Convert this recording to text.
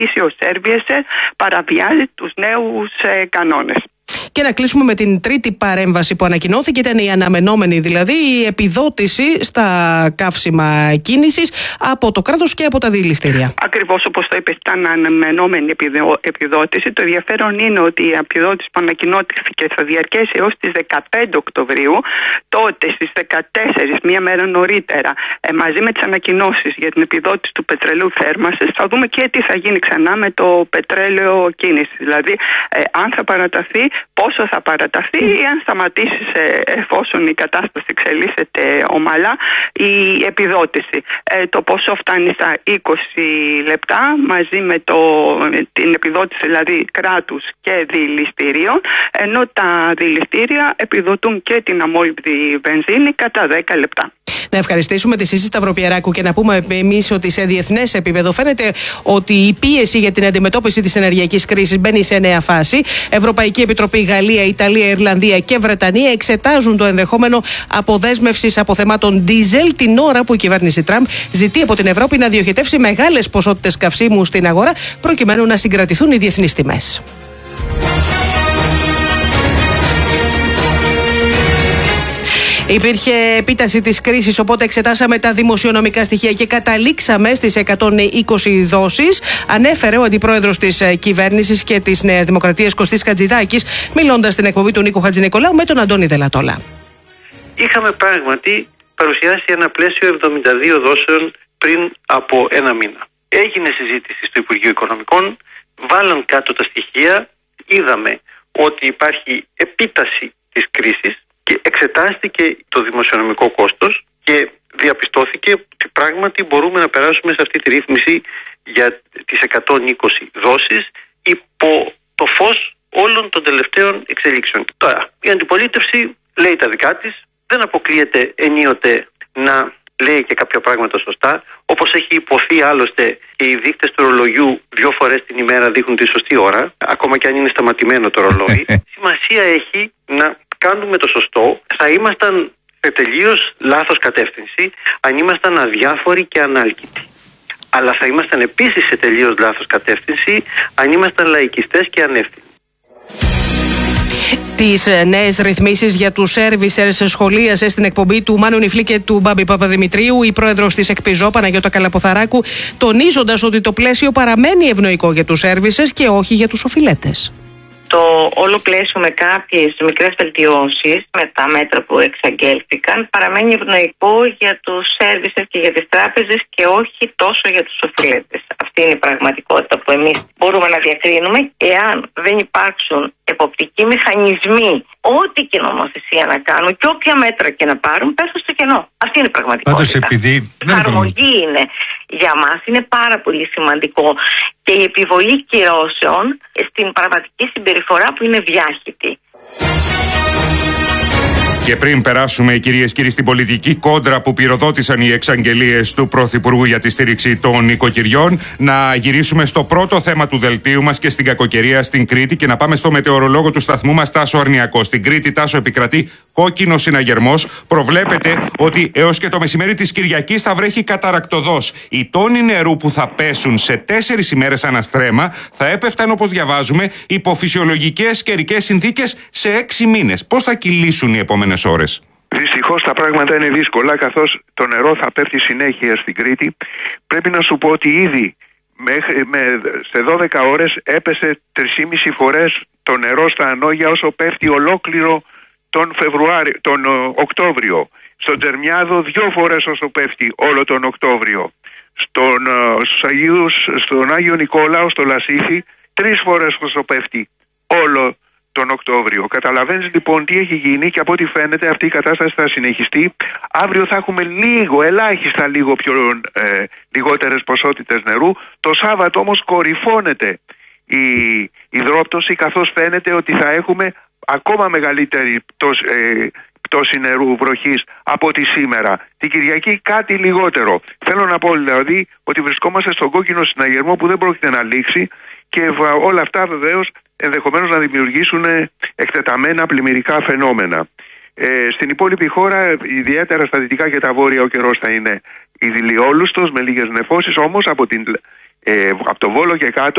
ο Services παραβιάζει τους νέους κανόνες. Και να κλείσουμε με την τρίτη παρέμβαση που ανακοινώθηκε, ήταν η αναμενόμενη, δηλαδή η επιδότηση στα καύσιμα κίνησης από το κράτος και από τα δηληστήρια. Ακριβώς όπως το είπες, ήταν αναμενόμενη επιδότηση. Το ενδιαφέρον είναι ότι η επιδότηση που ανακοινώθηκε θα διαρκέσει έως τις 15 Οκτωβρίου. Τότε στις 14, μία μέρα νωρίτερα, μαζί με τις ανακοινώσεις για την επιδότηση του πετρελαίου θέρμανσης, θα δούμε και τι θα γίνει ξανά με το πετρέλαιο κίνησης. Δηλαδή, αν θα παραταθεί, πόσο θα παραταθεί ή αν σταματήσει εφόσον η κατάσταση εξελίσσεται ομαλά η επιδότηση. Το ποσό φτάνει στα 20 λεπτά μαζί με την επιδότηση δηλαδή κράτους και δηληστηρίων, ενώ τα δηληστήρια επιδοτούν και την αμόλυβδη βενζίνη κατά 10 λεπτά. Να ευχαριστήσουμε τη Σύση Σταυροπιεράκου και να πούμε εμείς ότι σε διεθνές επίπεδο φαίνεται ότι η πίεση για την αντιμετώπιση της ενεργειακής κρίσης μπαίνει σε νέα φάση. Ευρωπαϊκή Επιτροπή, Γαλλία, Ιταλία, Ιρλανδία και Βρετανία εξετάζουν το ενδεχόμενο αποδέσμευσης αποθεμάτων ντίζελ την ώρα που η κυβέρνηση Τραμπ ζητεί από την Ευρώπη να διοχετεύσει μεγάλες ποσότητες καυσίμου στην αγορά προκειμένου να συγκρατηθούν οι διεθνείς τιμές. Υπήρχε επίταση της κρίσης, οπότε εξετάσαμε τα δημοσιονομικά στοιχεία και καταλήξαμε στις 120 δόσεις. Ανέφερε ο αντιπρόεδρος της κυβέρνησης και της Νέας Δημοκρατίας, Κωστής Χατζηδάκης, μιλώντας στην εκπομπή του Νίκου Χατζηνικολάου με τον Αντώνη Δελατόλα. Είχαμε πράγματι παρουσιάσει ένα πλαίσιο 72 δόσεων πριν από ένα μήνα. Έγινε συζήτηση στο Υπουργείο Οικονομικών, βάλαν κάτω τα στοιχεία, είδαμε ότι υπάρχει επίταση της κρίσης και εξετάστηκε το δημοσιονομικό κόστος και διαπιστώθηκε ότι πράγματι μπορούμε να περάσουμε σε αυτή τη ρύθμιση για τις 120 δόσεις υπό το φως όλων των τελευταίων εξελίξεων. Τώρα, η αντιπολίτευση λέει τα δικά της, δεν αποκλείεται ενίοτε να λέει και κάποια πράγματα σωστά, όπως έχει υποθεί άλλωστε και οι δείκτες του ρολογιού 2 φορές την ημέρα δείχνουν τη σωστή ώρα, ακόμα και αν είναι σταματημένο το ρολόι. Σημασία έχει να κάνουμε το σωστό. Θα ήμασταν σε τελείως λάθος κατεύθυνση αν ήμασταν αδιάφοροι και ανάλκητοι. Αλλά θα ήμασταν επίσης σε τελείως λάθος κατεύθυνση αν ήμασταν λαϊκιστές και ανεύθυνοι. Τις νέες ρυθμίσεις για τους σέρβισερς σχολίασε στην εκπομπή του Μάνου Νιφλή και του Μπάμπη Παπαδημητρίου η πρόεδρος της ΕΚΠΙΖΟ, Παναγιώτα Καλαποθαράκου, τονίζοντας ότι το πλαίσιο παραμένει ευνοϊκό για τους σέρβισερς και όχι για τους οφειλέτες. Το όλο πλαίσιο με κάποιες μικρές βελτιώσεις με τα μέτρα που εξαγγέλθηκαν παραμένει ευνοϊκό για τους σέρβισες και για τις τράπεζες και όχι τόσο για τους οφειλέτες. Αυτή είναι η πραγματικότητα που εμείς μπορούμε να διακρίνουμε. Εάν δεν υπάρξουν εποπτικοί μηχανισμοί, ό,τι και νομοθεσία να κάνουν και όποια μέτρα και να πάρουν, πέφτουν στο κενό. Αυτή είναι η πραγματικότητα. Πάντως, επειδή η εφαρμογή είναι για μας είναι πάρα πολύ σημαντικό και η επιβολή κυρώσεων στην πραγματική συμπεριφορά που είναι διάχυτη. Και πριν περάσουμε, κυρίες και κύριοι, στην πολιτική κόντρα που πυροδότησαν οι εξαγγελίες του Πρωθυπουργού για τη στήριξη των οικοκυριών, να γυρίσουμε στο πρώτο θέμα του δελτίου μας και στην κακοκαιρία στην Κρήτη και να πάμε στο μετεωρολόγο του σταθμού μας, Τάσο Αρνιακό. Στην Κρήτη, Τάσο, επικρατεί κόκκινο συναγερμός. Προβλέπεται ότι έως και το μεσημέρι της Κυριακής θα βρέχει καταρακτωδώς. Οι τόνοι νερού που θα πέσουν σε 4 ημέρες αναστρέμα θα έπεφταν, όπως διαβάζουμε, υπό φυσιολογικές καιρικές συνθήκες σε 6 μήνες. Πώς θα κυλήσουν οι επόμενες ώρες? Δυστυχώς τα πράγματα είναι δύσκολα, καθώς το νερό θα πέφτει συνέχεια στην Κρήτη. Πρέπει να σου πω ότι ήδη σε 12 ώρες έπεσε 3,5 φορές το νερό στα Ανόγια όσο πέφτει ολόκληρο τον Οκτώβριο. Στον Τζερμιάδο 2 φορές όσο πέφτει όλο τον Οκτώβριο. Στον Άγιο Νικόλαο, στο Λασίθι, 3 φορές όσο πέφτει όλο τον Οκτώβριο. Καταλαβαίνεις λοιπόν τι έχει γίνει και από ό,τι φαίνεται αυτή η κατάσταση θα συνεχιστεί. Αύριο θα έχουμε ελάχιστα πιο λιγότερες ποσότητες νερού. Το Σάββατο όμως κορυφώνεται η υδρόπτωση, καθώς φαίνεται ότι θα έχουμε ακόμα μεγαλύτερη πτώση νερού βροχής από ό,τι σήμερα. Την Κυριακή κάτι λιγότερο. Θέλω να πω δηλαδή ότι βρισκόμαστε στον κόκκινο συναγερμό που δεν πρόκειται να λήξει και όλα αυτά βεβαίως ενδεχομένως να δημιουργήσουν εκτεταμένα πλημμυρικά φαινόμενα. Στην υπόλοιπη χώρα, ιδιαίτερα στα δυτικά και τα βόρεια, ο καιρός θα είναι ειδηλιόλουστος με λίγες νεφώσεις, όμως από την Από το Βόλο και κάτω